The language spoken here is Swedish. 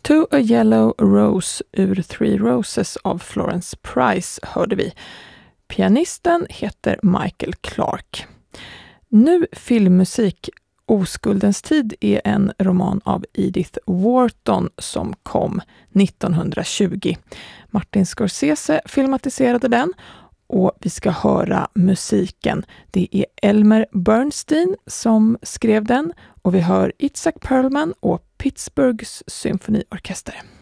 To a Yellow Rose ur Three Roses av Florence Price hörde vi. Pianisten heter Michael Clark. Nu filmmusik. Oskuldens tid är en roman av Edith Wharton som kom 1920. Martin Scorsese filmatiserade den och vi ska höra musiken. Det är Elmer Bernstein som skrev den och vi hör Itzhak Perlman och Pittsburghs symfoniorkester.